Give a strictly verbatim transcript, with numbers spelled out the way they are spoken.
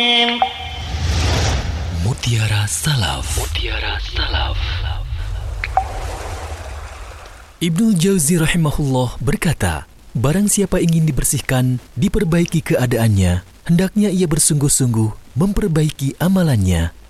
Mutiara Salaf. Mutiara Salaf. Ibnul Jauzi rahimahullah berkata, barang siapa ingin dibersihkan, diperbaiki keadaannya, hendaknya ia bersungguh-sungguh memperbaiki amalannya.